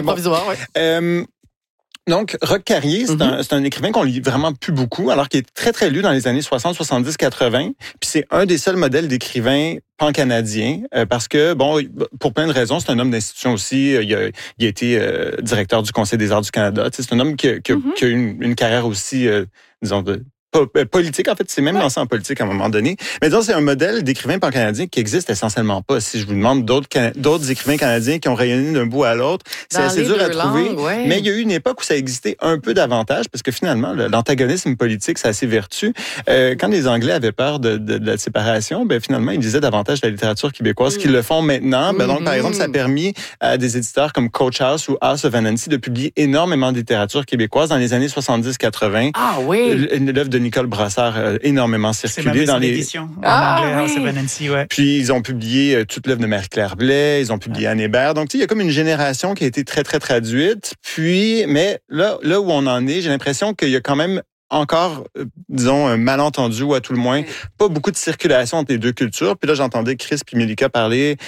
provisoire, oui. Donc, Roch Carrier, c'est un écrivain qu'on lit vraiment plus beaucoup, alors qu'il est très, très lu dans les années 60, 70, 80. Puis c'est un des seuls modèles d'écrivain pan-canadien, parce que, bon, pour plein de raisons, c'est un homme d'institution aussi. Il a été directeur du Conseil des arts du Canada. C'est un homme qui a eu une carrière aussi, disons, politique, en fait, c'est même lancé en politique à un moment donné. Mais donc, c'est un modèle d'écrivain pan-canadien qui existe essentiellement pas. Si je vous demande d'autres écrivains canadiens qui ont rayonné d'un bout à l'autre, c'est assez dur à trouver. Ouais. Mais il y a eu une époque où ça existait un peu davantage, parce que finalement, l'antagonisme politique, c'est assez vertu. Quand les Anglais avaient peur de la séparation, ben finalement, ils lisaient davantage la littérature québécoise qu'ils le font maintenant. Ben donc, par exemple, ça a permis à des éditeurs comme Coach House ou House of Anansi de publier énormément de littérature québécoise dans les années 70-80. Ah oui! L'œuvre de Nicole Brassard a énormément circulé dans les éditions en anglais, House of Anansi, ouais. Puis ils ont publié toute l'œuvre de Marie-Claire Blais, ils ont publié Anne Hébert. Donc tu sais, il y a comme une génération qui a été très très traduite. Puis mais là où on en est, j'ai l'impression qu'il y a quand même encore, disons, un malentendu ou à tout le moins, pas beaucoup de circulation entre les deux cultures. Puis là, j'entendais Chris puis Mélika parler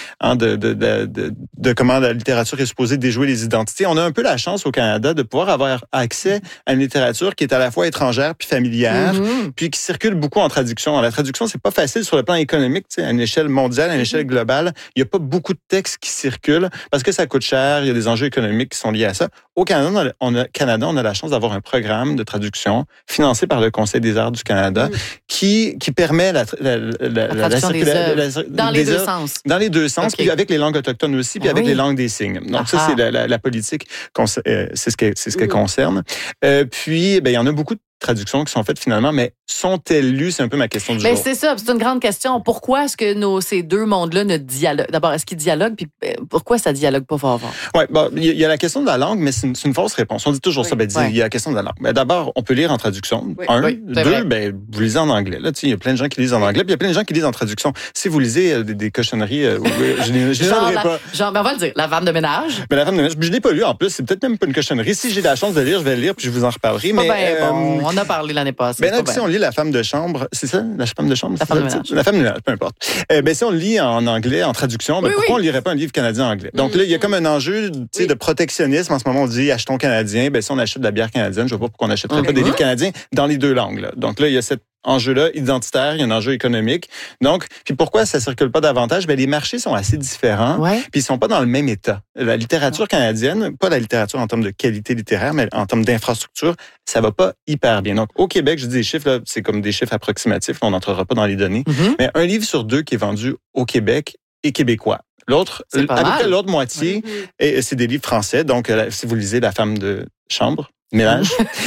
de comment la littérature est supposée déjouer les identités. On a un peu la chance au Canada de pouvoir avoir accès à une littérature qui est à la fois étrangère puis familière, puis qui circule beaucoup en traduction. La traduction, c'est pas facile sur le plan économique, tu sais, à une échelle mondiale, à une échelle globale. Il y a pas beaucoup de textes qui circulent parce que ça coûte cher, il y a des enjeux économiques qui sont liés à ça. Au Canada, on a la chance d'avoir un programme de traduction financé par le Conseil des arts du Canada qui permet la circulation dans les deux sens. Dans les deux sens, puis avec les langues autochtones aussi, puis avec les langues des signes. Donc ça, c'est la politique, c'est ce qu'elle concerne. Puis, ben il y en a beaucoup de traductions qui sont faites finalement, mais sont-elles lues? C'est un peu ma question du jour. C'est ça, c'est une grande question. Pourquoi est-ce que ces deux mondes-là ne dialoguent? D'abord, est-ce qu'ils dialoguent? Puis pourquoi ça dialogue pas fort? Oui, il y a la question de la langue, mais c'est une fausse réponse. On dit toujours ça, il y a la question de la langue. Mais d'abord, on peut lire en traduction. Deux, vous lisez en anglais. Là, il y a plein de gens qui lisent en anglais, puis il y a plein de gens qui lisent en traduction. Si vous lisez des cochonneries, je ne pas. Genre, on va le dire, La femme de ménage. Mais La femme de ménage, je l'ai pas lu en plus, c'est peut-être même pas une cochonnerie. Si j'ai la chance de lire, je vais le lire, puis je vous en reparlerai. On a parlé l'année passée. Si on lit La femme de chambre, c'est ça? La femme de chambre? La femme de ménage. La femme de ménage, peu importe. Si on le lit en anglais, en traduction, pourquoi on ne lirait pas un livre canadien en anglais? Donc là, il y a comme un enjeu de protectionnisme. En ce moment, on dit achetons canadien. Si on achète de la bière canadienne, je ne vois pas pourquoi on n'achèterait pas des livres canadiens dans les deux langues. Là. Donc là, il y a cet enjeu-là identitaire, il y a un enjeu économique. Donc, puis pourquoi ça circule pas davantage? Les marchés sont assez différents, puis ils sont pas dans le même état. La littérature canadienne, pas la littérature en termes de qualité littéraire, mais en termes d'infrastructure, ça va pas hyper bien. Donc, au Québec, je dis des chiffres, là, c'est comme des chiffres approximatifs, on n'entrera pas dans les données, mais un livre sur deux qui est vendu au Québec est québécois. L'autre, à peu près l'autre moitié, c'est des livres français. Donc, si vous lisez La femme de chambre, mélange.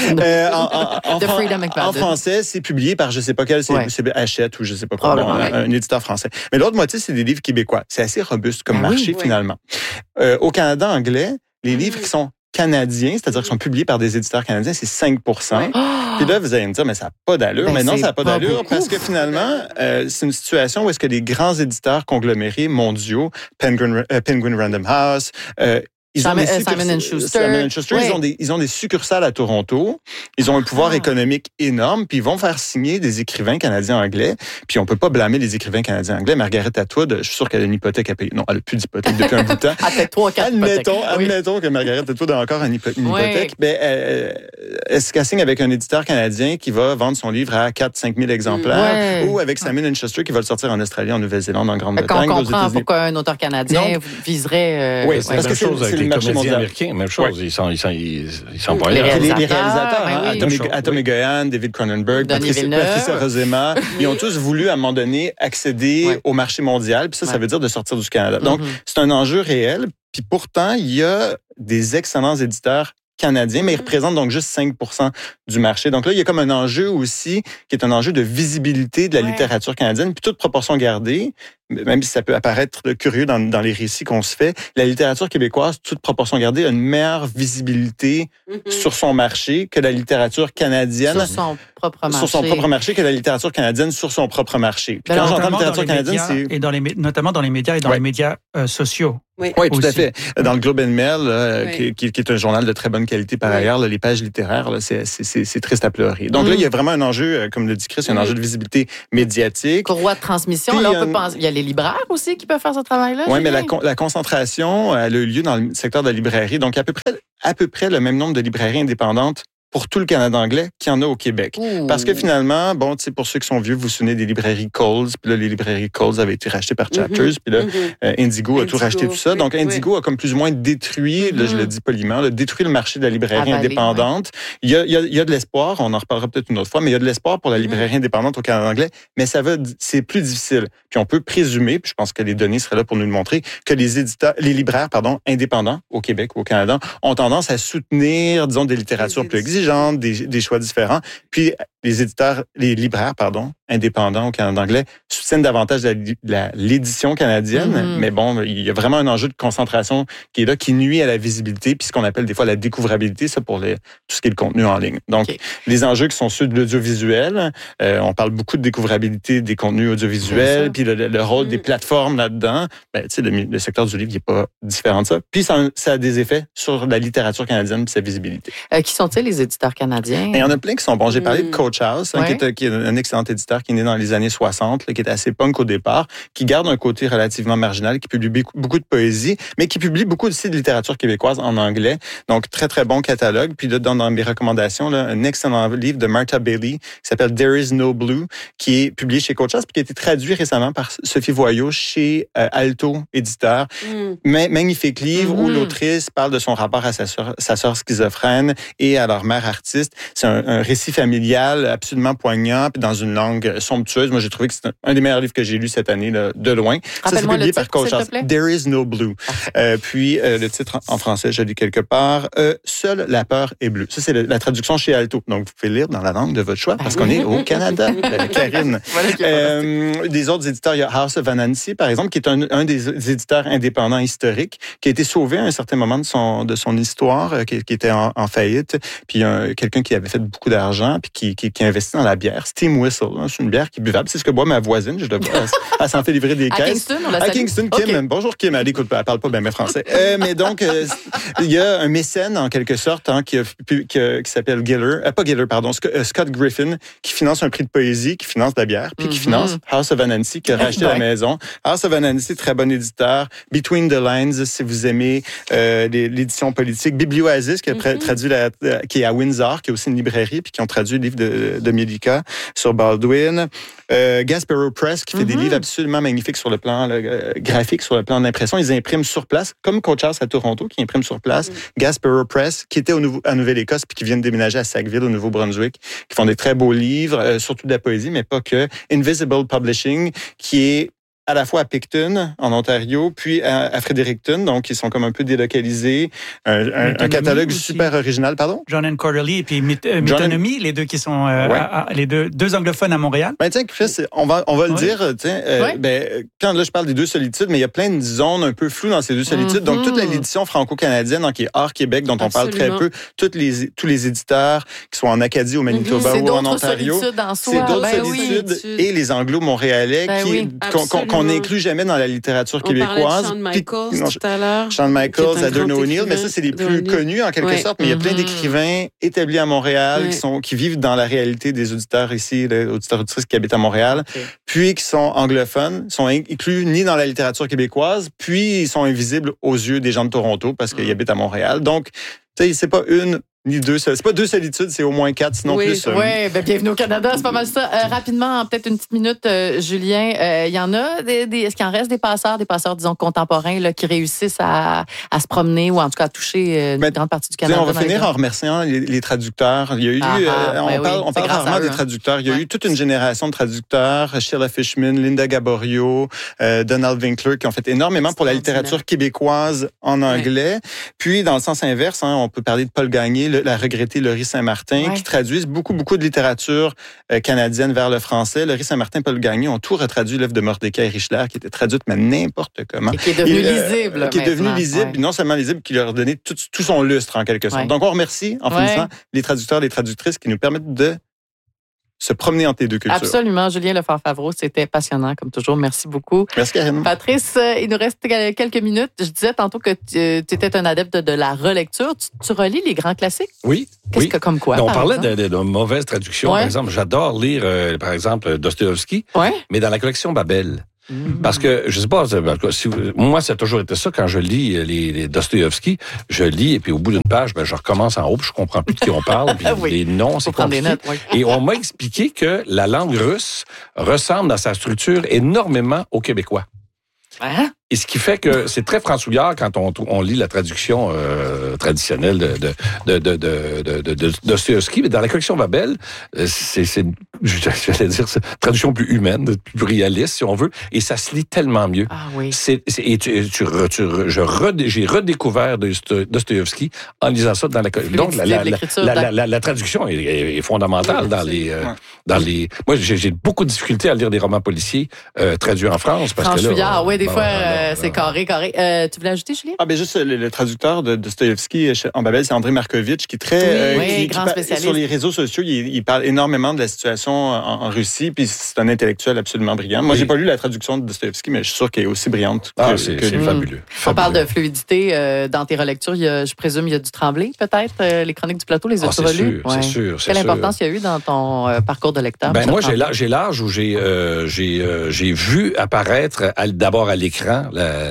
En français, c'est publié par je sais pas quel, c'est Hachette ou je sais pas quoi, un éditeur français. Mais l'autre moitié, c'est des livres québécois. C'est assez robuste comme marché finalement. Au Canada anglais, les livres qui sont canadiens, c'est-à-dire qui sont publiés par des éditeurs canadiens, c'est 5%. Puis là, vous allez me dire, mais ça n'a pas d'allure. Mais non, ça n'a pas d'allure parce que finalement, c'est une situation où est-ce que les grands éditeurs conglomérés mondiaux, Penguin Random House, Simon & Schuster. Ils ont des succursales à Toronto. Ils ont un pouvoir économique énorme. Puis ils vont faire signer des écrivains canadiens-anglais. Puis on peut pas blâmer les écrivains canadiens-anglais. Margaret Atwood, je suis sûr qu'elle a une hypothèque à payer. Non, elle a plus d'hypothèque depuis un bout de temps. Admettons que Margaret Atwood a encore une hypothèque. Elle signe avec un éditeur canadien qui va vendre son livre à 4-5 000 exemplaires ou avec Simon & Schuster qui va le sortir en Australie, en Nouvelle-Zélande, en Grande-Bretagne, aux États-Unis. On comprend pourquoi un auteur canadien viserait... parce que c'est les comédiens américains, même chose. Ils sont pas là. Les réalisateurs, Atom Egoyan, David Cronenberg, Patricia Rozema, ils ont tous voulu, à un moment donné, accéder au marché mondial. Puis ça veut dire de sortir du Canada. Donc, c'est un enjeu réel. Puis pourtant, il y a des excellents éditeurs canadiens, mais ils représentent donc juste 5% du marché. Donc là, il y a comme un enjeu aussi, qui est un enjeu de visibilité de la littérature canadienne, puis toute proportion gardée, même si ça peut apparaître curieux dans les récits qu'on se fait, la littérature québécoise, toute proportion gardée, a une meilleure visibilité sur son marché que la littérature canadienne. Sur son propre marché. Que la littérature canadienne sur son propre marché. Puis quand j'entends littérature canadienne, c'est... Et notamment dans les médias et dans les médias sociaux. Oui, tout à fait. Dans le Globe and Mail, qui est un journal de très bonne qualité par ailleurs, les pages littéraires, c'est triste à pleurer. Donc là, il y a vraiment un enjeu, comme le dit Chris, un enjeu de visibilité médiatique. Courroie de transmission, là, on peut penser, il y a les libraires aussi qui peuvent faire ce travail-là. Oui, mais la concentration elle a eu lieu dans le secteur de la librairie. Donc, à peu près le même nombre de librairies indépendantes pour tout le Canada anglais qu'il y en a au Québec. Ouh. Parce que finalement, bon, tu sais, pour ceux qui sont vieux, vous vous souvenez des librairies Coles, puis là, les librairies Coles avaient été rachetées par Chapters, puis là, Indigo a tout racheté, tout ça. Donc, Indigo a comme plus ou moins détruit, là, je le dis poliment, détruit le marché de la librairie indépendante. Ouais. Il y a de l'espoir, on en reparlera peut-être une autre fois, mais il y a de l'espoir pour la librairie indépendante au Canada anglais, mais c'est plus difficile. Puis on peut présumer, puis je pense que les données seraient là pour nous le montrer, que les libraires, indépendants au Québec ou au Canada ont tendance à soutenir, disons, des littératures plus exigeantes, des choix différents. Puis les libraires, indépendants au Canada anglais, soutiennent davantage l'édition canadienne. Mais bon, il y a vraiment un enjeu de concentration qui est là, qui nuit à la visibilité, puis ce qu'on appelle des fois la découvrabilité, ça pour tout ce qui est le contenu en ligne. Donc, les enjeux qui sont ceux de l'audiovisuel, on parle beaucoup de découvrabilité des contenus audiovisuels, puis le rôle des plateformes là-dedans. Ben, tu sais, le secteur du livre, il n'est pas différent de ça. Puis ça a des effets sur la littérature canadienne, puis sa visibilité. Qui sont-ils les éditeurs canadiens? Il y en a plein qui sont bons. J'ai parlé de Coach House, qui est un excellent éditeur qui est né dans les années 60, qui est assez punk au départ, qui garde un côté relativement marginal, qui publie beaucoup de poésie, mais qui publie beaucoup aussi de littérature québécoise en anglais. Donc, très, très bon catalogue. Puis là, dans mes recommandations, là, un excellent livre de Martha Bailey qui s'appelle There is no Blue, qui est publié chez Coach House, puis qui a été traduit récemment par Sophie Voyot chez Alto Éditeur. Magnifique livre où l'autrice parle de son rapport à sa sœur schizophrène et à leur mère artiste. C'est un récit familial absolument poignant, puis dans une langue somptueuse. Moi, j'ai trouvé que c'est un des meilleurs livres que j'ai lu cette année, là, de loin. Ça, c'est publié par Coach House. There is no blue. Puis, le titre en français, je lis quelque part. Seule la peur est bleue. Ça, c'est la traduction chez Alto. Donc, vous pouvez lire dans la langue de votre choix, parce qu'on est au Canada. Karine. Des autres éditeurs, il y a House of Anansi, par exemple, qui est un des éditeurs indépendants historiques, qui a été sauvé à un certain moment de son histoire, qui était en faillite. Puis, quelqu'un qui avait fait beaucoup d'argent, puis qui investit dans la bière. Steam Whistle, hein, c'est une bière qui est buvable. C'est ce que boit ma voisine. Je le vois. Elle s'en fait livrer des caisses. À Kingston, Kim. Okay. Bonjour, Kim. Elle écoute pas. Elle parle pas bien mes français. Mais donc, il y a un mécène, en quelque sorte, qui s'appelle Scott Griffin, qui finance un prix de poésie, qui finance de la bière, puis qui finance House of Anansi, qui a racheté la maison. House of Anansi, très bon éditeur. Between the Lines, si vous aimez l'édition politique. Biblioasis, qui a traduit qui est à Windsor, qui est aussi une librairie, puis qui ont traduit le livre de Milica sur Baldwin. Gaspereau Press, qui fait des livres absolument magnifiques sur le plan graphique, sur le plan d'impression. Ils impriment sur place, comme Coach House à Toronto, qui imprime sur place. Gaspereau Press, qui était à Nouvelle-Écosse, puis qui vient de déménager à Sackville, au Nouveau-Brunswick, qui font des très beaux livres, surtout de la poésie, mais pas que. Invisible Publishing, qui est à la fois à Picton, en Ontario, puis à Fredericton, donc ils sont comme un peu délocalisés. Un catalogue aussi super original, pardon? John and Quarterly et puis Metonymy, les deux qui sont les deux anglophones à Montréal. Ben tiens, Chris, on va le dire, quand là je parle des deux solitudes, mais il y a plein de zones un peu floues dans ces deux solitudes. Donc toute l'édition franco-canadienne, donc qui est hors Québec, dont on parle très peu, tous les éditeurs qui sont en Acadie, au Manitoba ou en Ontario, c'est d'autres solitudes et les Anglo-Montréalais qu'on n'inclut jamais dans la littérature québécoise. On parlait de Shawn Michaels tout à l'heure. Shawn Michaels, Adorno O'Neill, mais ça, c'est les plus connus en quelque sorte. Mais il y a plein d'écrivains établis à Montréal qui vivent dans la réalité des auditeurs ici, les auditeurs auditrices qui habitent à Montréal, puis qui sont anglophones, sont inclus ni dans la littérature québécoise, puis ils sont invisibles aux yeux des gens de Toronto parce qu'ils habitent à Montréal. Donc, tu sais, c'est pas une ni deux. C'est pas deux solitudes, c'est au moins 4, sinon plus. Oui, bienvenue au Canada, c'est pas mal ça. Rapidement, peut-être une petite minute, Julien. Il y en a est-ce qu'il en reste des passeurs, disons, contemporains, là, qui réussissent à se promener ou en tout cas à toucher une grande partie du Canada? On va finir en remerciant les traducteurs. Il y a eu, on parle rarement des traducteurs. Il y a eu toute une génération de traducteurs, Sheila Fishman, Linda Gaborio, Donald Winkler, qui ont fait énormément pour la littérature québécoise en anglais. Puis, dans le sens inverse, on peut parler de Paul Gagné, la regrettée Laurie Saint-Martin, qui traduisent beaucoup de littérature canadienne vers le français. Laurie Saint-Martin, Paul Gagné ont tout retraduit l'œuvre de Mordecai Richler, qui était traduite, mais n'importe comment. Et qui est devenu lisible. Qui est devenu lisible, puis non seulement lisible, qui leur a donné tout son lustre, en quelque sorte. Donc, on remercie, en finissant, les traducteurs, les traductrices qui nous permettent de se promener entre les deux cultures. Absolument. Julien Lefort-Favreau, c'était passionnant, comme toujours. Merci beaucoup. Merci, Karine. Patrice, il nous reste quelques minutes. Je disais tantôt que tu étais un adepte de la relecture. Tu relis les grands classiques? Oui. Comme quoi? On parlait de mauvaises traductions. Par exemple, j'adore lire, par exemple, Dostoïevski, mais dans la collection Babel. Parce que, je sais pas, moi, ça a toujours été ça. Quand je lis les Dostoïevski, je lis, et puis au bout d'une page, je recommence en haut, puis je comprends plus de qui on parle, puis les noms, c'est compliqué. Des notes, oui. Et on m'a expliqué que la langue russe ressemble dans sa structure énormément au québécois. Hein? Et ce qui fait que c'est très fransouillard quand on lit la traduction traditionnelle de Dostoïevski. Mais dans la collection Babel, j'allais dire, c'est une traduction plus humaine, plus réaliste, si on veut, et ça se lit tellement mieux. Ah oui. J'ai redécouvert Dostoïevski en lisant ça dans la collection. Donc, la traduction est fondamentale dans les. Moi, j'ai beaucoup de difficultés à lire des romans policiers traduits en France. Franchouillard, oui, des fois. C'est carré. Tu voulais ajouter, Julien? Juste le traducteur de Dostoïevski en Babel, c'est André Markovitch, qui est très... grand spécialiste. Sur les réseaux sociaux, il parle énormément de la situation en Russie, puis c'est un intellectuel absolument brillant. Moi, j'ai pas lu la traduction de Dostoïevski, mais je suis sûr qu'elle est aussi brillante. C'est fabuleux. On parle de fluidité dans tes relectures. Je présume il y a du Tremblay, peut-être? Les Chroniques du plateau, les as-tu relues? C'est sûr. Quelle importance il y a eu dans ton parcours de lecteur? Moi, j'ai l'âge où j'ai vu apparaître d'abord à l'écran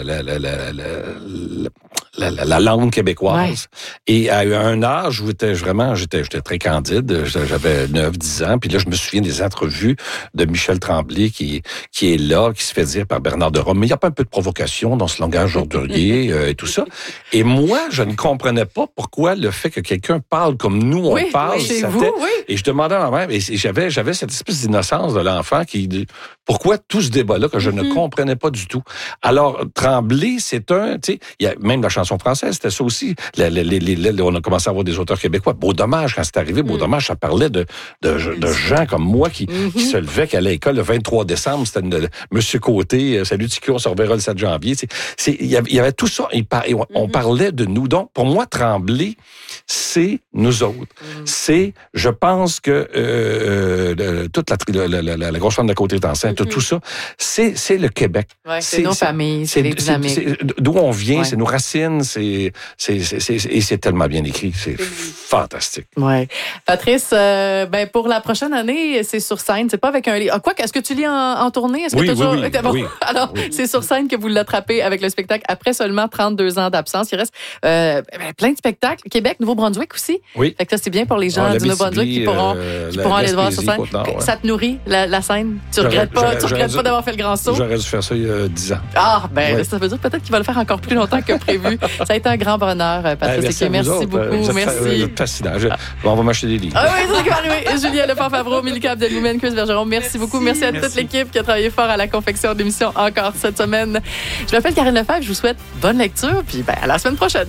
la langue québécoise. Ouais. Et à un âge où j'étais très candide, j'avais 9-10 ans, puis là, je me souviens des entrevues de Michel Tremblay qui est là, qui se fait dire par Bernard de Rome, mais il n'y a pas un peu de provocation dans ce langage ordurier et tout ça. Et moi, je ne comprenais pas pourquoi le fait que quelqu'un parle comme nous, on parle, et je demandais à ma mère, et j'avais cette espèce d'innocence de l'enfant pourquoi tout ce débat-là que je ne comprenais pas du tout. Alors, Tremblay, c'est tu sais, il y a même la chanson française, c'était ça aussi. On a commencé à avoir des auteurs québécois. Beau Dommage, quand c'est arrivé, Beau Dommage, ça parlait de gens comme moi qui se levaient, qui allaient à l'école le 23 décembre, c'était Monsieur Côté, salut Tico, on se reverra le 7 janvier. Il y avait tout ça, on parlait de nous. Donc, pour moi, Tremblay, c'est nous autres. C'est, je pense que toute la grosse femme de Côté est enceinte, tout ça, c'est le Québec. Ouais, c'est nos familles, c'est les dynamiques. D'où on vient, c'est nos racines, et c'est tellement bien écrit, c'est fantastique. Ouais. Patrice, pour la prochaine année, c'est sur scène, c'est pas avec un livre. Quoi, est-ce que tu lis en tournée? Est-ce que oui. Alors, c'est sur scène que vous l'attrapez avec le spectacle après seulement 32 ans d'absence. Il reste plein de spectacles. Québec, Nouveau-Brunswick aussi. Oui. Fait que ça, c'est bien pour les gens du Nouveau-Brunswick qui pourront aller te voir sur scène. Ça te nourrit, la scène? Tu regrettes pas d'avoir fait le grand saut? J'aurais dû faire ça il y a 10 ans. Ça veut dire peut-être qu'il va le faire encore plus longtemps que prévu. Ça a été un grand bonheur, Patrice. Merci beaucoup. Merci. Fascinant. On va m'acheter des livres. Ah oui, c'est ça qui va arriver. Julien Lefort-Favreau, Milka Abdelmoumen, Chris Bergeron, merci beaucoup. Merci à toute l'équipe qui a travaillé fort à la confection de l'émission encore cette semaine. Je m'appelle Karine Lefebvre. Je vous souhaite bonne lecture. Puis à la semaine prochaine.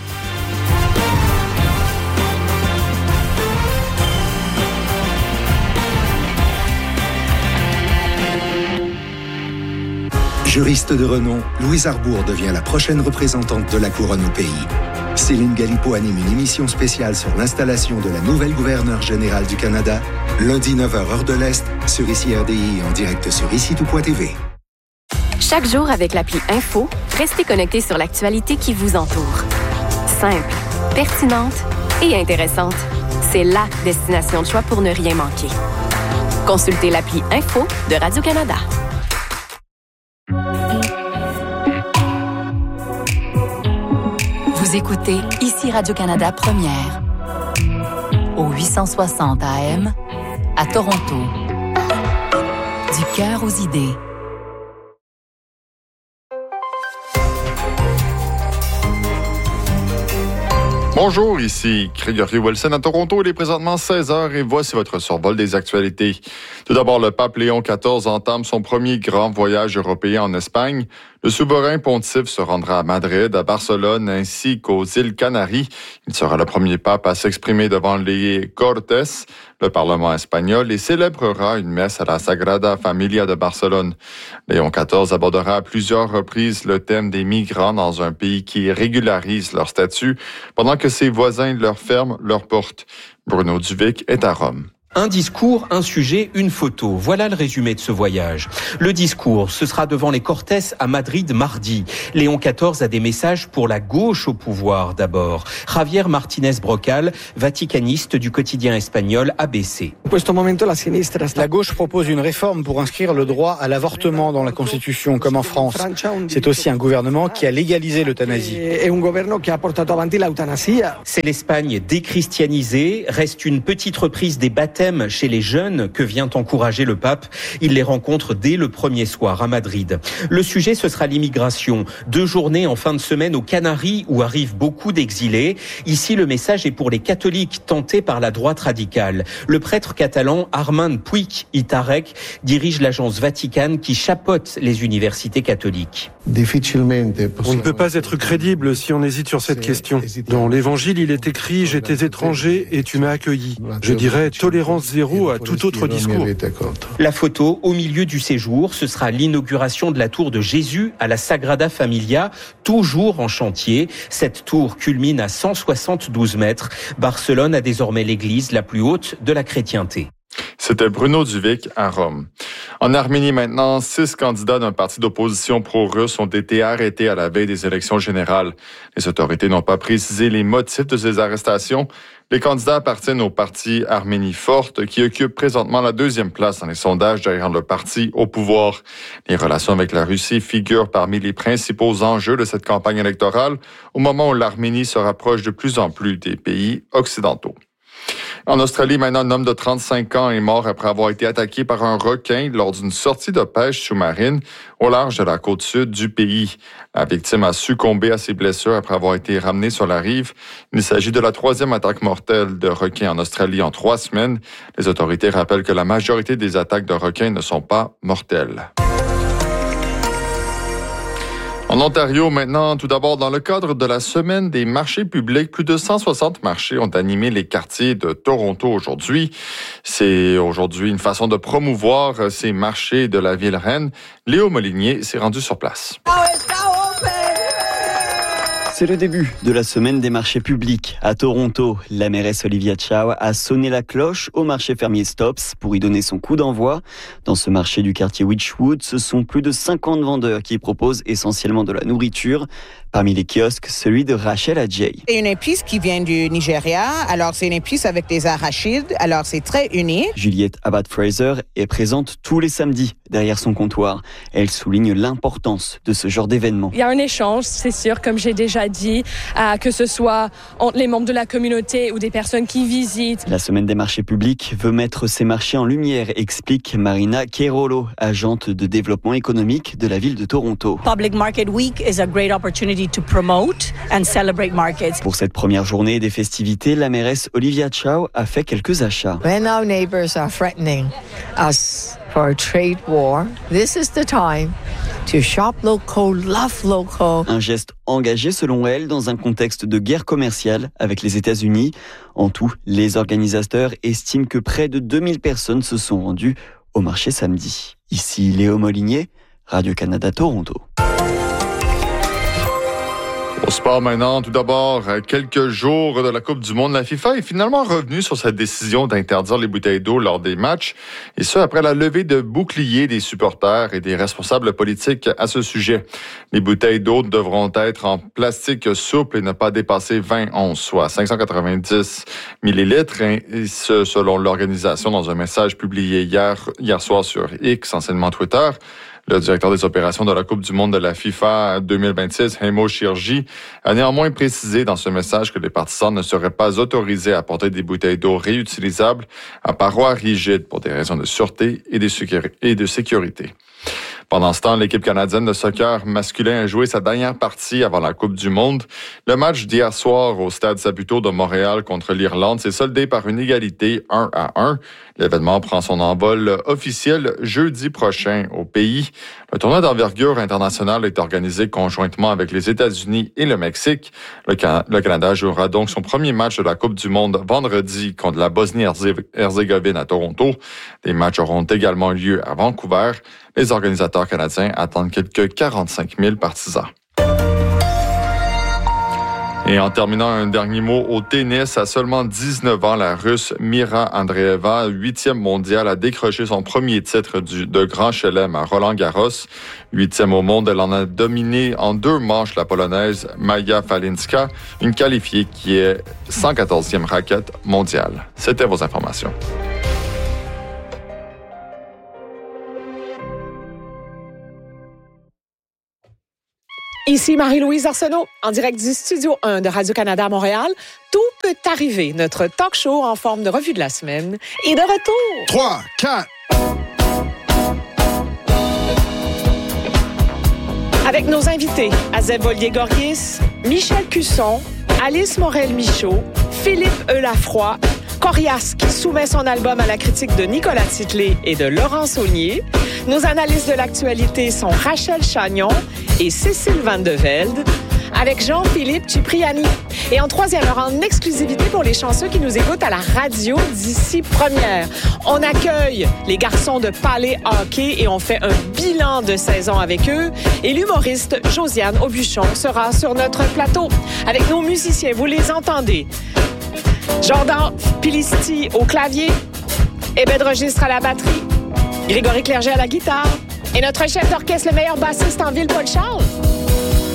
Juriste de renom, Louise Arbour devient la prochaine représentante de la couronne au pays. Céline Galipo anime une émission spéciale sur l'installation de la nouvelle gouverneure générale du Canada, lundi 9h heure de l'Est, sur ICI RDI en direct sur ICITOUP.tv. Chaque jour avec l'appli Info, restez connectés sur l'actualité qui vous entoure. Simple, pertinente et intéressante. C'est la destination de choix pour ne rien manquer. Consultez l'appli Info de Radio-Canada. Vous écoutez ici Radio-Canada Première, au 860 AM, à Toronto. Du cœur aux idées. Bonjour, ici Gregory Wilson à Toronto. Il est présentement 16h et voici votre survol des actualités. Tout d'abord, le pape Léon XIV entame son premier grand voyage européen en Espagne. Le souverain pontife se rendra à Madrid, à Barcelone ainsi qu'aux îles Canaries. Il sera le premier pape à s'exprimer devant les Cortes, le Parlement espagnol, et célébrera une messe à la Sagrada Familia de Barcelone. Léon XIV abordera à plusieurs reprises le thème des migrants dans un pays qui régularise leur statut, pendant que ses voisins leur ferment leurs portes. Bruno Duvic est à Rome. Un discours, un sujet, une photo. Voilà le résumé de ce voyage. Le discours, ce sera devant les Cortes à Madrid mardi. Léon XIV a des messages pour la gauche au pouvoir d'abord. Javier Martínez Brocal, vaticaniste du quotidien espagnol ABC. La gauche propose une réforme pour inscrire le droit à l'avortement dans la Constitution, comme en France. C'est aussi un gouvernement qui a légalisé l'euthanasie. C'est l'Espagne déchristianisée. Reste une petite reprise des baptêmes chez les jeunes que vient encourager le pape. Il les rencontre dès le premier soir à Madrid. Le sujet, ce sera l'immigration. 2 journées en fin de semaine aux Canaries où arrivent beaucoup d'exilés. Ici, le message est pour les catholiques tentés par la droite radicale. Le prêtre catalan Armand Puig i Tarrech dirige l'agence Vatican qui chapeaute les universités catholiques. On ne peut pas être crédible si on hésite sur cette question. Dans l'Évangile, il est écrit « J'étais étranger et tu m'as accueilli ». Je dirais tolérance zéro à tout autre discours. La photo au milieu du séjour, ce sera l'inauguration de la tour de Jésus à la Sagrada Familia, toujours en chantier. Cette tour culmine à 172 mètres. Barcelone a désormais l'église la plus haute de la chrétienté. C'était Bruno Duvic à Rome. En Arménie maintenant, 6 candidats d'un parti d'opposition pro-russe ont été arrêtés à la veille des élections générales. Les autorités n'ont pas précisé les motifs de ces arrestations. Les candidats appartiennent au parti Arménie forte qui occupe présentement la 2e place dans les sondages derrière le parti au pouvoir. Les relations avec la Russie figurent parmi les principaux enjeux de cette campagne électorale au moment où l'Arménie se rapproche de plus en plus des pays occidentaux. En Australie, maintenant, un homme de 35 ans est mort après avoir été attaqué par un requin lors d'une sortie de pêche sous-marine au large de la côte sud du pays. La victime a succombé à ses blessures après avoir été ramenée sur la rive. Il s'agit de la 3e attaque mortelle de requins en Australie en 3 semaines. Les autorités rappellent que la majorité des attaques de requins ne sont pas mortelles. En Ontario, maintenant, tout d'abord, dans le cadre de la semaine des marchés publics, plus de 160 marchés ont animé les quartiers de Toronto aujourd'hui. C'est aujourd'hui une façon de promouvoir ces marchés de la ville reine. Léo Molinier s'est rendu sur place. C'est le début de la semaine des marchés publics. À Toronto, la mairesse Olivia Chow a sonné la cloche au marché fermier Stops pour y donner son coup d'envoi. Dans ce marché du quartier Witchwood, ce sont plus de 50 vendeurs qui proposent essentiellement de la nourriture. Parmi les kiosques, celui de Rachel Adjei. C'est une épice qui vient du Nigeria. Alors, c'est une épice avec des arachides. Alors, c'est très unique. Juliette Abad-Fraser est présente tous les samedis derrière son comptoir. Elle souligne l'importance de ce genre d'événement. Il y a un échange, c'est sûr, comme j'ai déjà dit, que ce soit entre les membres de la communauté ou des personnes qui visitent. La semaine des marchés publics veut mettre ces marchés en lumière, explique Marina Kerolo, agente de développement économique de la ville de Toronto. Public Market Week is a great opportunity to promote and celebrate markets. Pour cette première journée des festivités, la mairesse Olivia Chow a fait quelques achats. When our neighbors are threatening us for a trade war, this is the time to shop local, love local. Un geste engagé selon elle dans un contexte de guerre commerciale avec les États-Unis. En tout, les organisateurs estiment que près de 2000 personnes se sont rendues au marché samedi. Ici Léo Molinier, Radio-Canada Toronto. Au sport maintenant, tout d'abord, quelques jours de la Coupe du monde, la FIFA est finalement revenue sur sa décision d'interdire les bouteilles d'eau lors des matchs, et ce après la levée de boucliers des supporters et des responsables politiques à ce sujet. Les bouteilles d'eau devront être en plastique souple et ne pas dépasser 20 onces, soit 590 millilitres, et ce selon l'organisation dans un message publié hier soir sur X, anciennement Twitter. Le directeur des opérations de la Coupe du monde de la FIFA 2026, Heimo Chirgi, a néanmoins précisé dans ce message que les partisans ne seraient pas autorisés à apporter des bouteilles d'eau réutilisables à parois rigides pour des raisons de sûreté et de sécurité. Pendant ce temps, l'équipe canadienne de soccer masculin a joué sa dernière partie avant la Coupe du monde. Le match d'hier soir au Stade Saputo de Montréal contre l'Irlande s'est soldé par une égalité 1-1. L'événement prend son envol officiel jeudi prochain au pays. Le tournoi d'envergure internationale est organisé conjointement avec les États-Unis et le Mexique. Le Canada jouera donc son premier match de la Coupe du monde vendredi contre la Bosnie-Herzégovine à Toronto. Les matchs auront également lieu à Vancouver. Les organisateurs canadiens attendent quelques 45 000 partisans. Et en terminant, un dernier mot au tennis. À seulement 19 ans, la Russe Mira Andreeva, 8e mondiale, a décroché son premier titre de Grand Chelem à Roland-Garros. 8e au monde, elle en a dominé en 2 manches la Polonaise Maja Falinska, une qualifiée qui est 114e raquette mondiale. C'était vos informations. Ici Marie-Louise Arsenault, en direct du Studio 1 de Radio-Canada à Montréal. Tout peut arriver, notre talk show en forme de revue de la semaine est de retour. 3, 4. Avec nos invités, Azeb Ollier-Gorgis, Michel Cusson, Alice Morel-Michaud, Philippe Eulafroy, Corias qui soumet son album à la critique de Nicolas Titley et de Laurent Saulnier. Nos analystes de l'actualité sont Rachel Chagnon et Cécile Van de Velde, avec Jean-Philippe Cipriani. Et en 3e heure, en exclusivité pour les chanceux qui nous écoutent à la radio d'ici première. On accueille les garçons de Palais Hockey et on fait un bilan de saison avec eux. Et l'humoriste Josiane Aubuchon sera sur notre plateau. Avec nos musiciens, vous les entendez. Jordan Pilisti au clavier, Ebed Registre à la batterie, Grégory Clerget à la guitare et notre chef d'orchestre, le meilleur bassiste en ville, Paul Charles.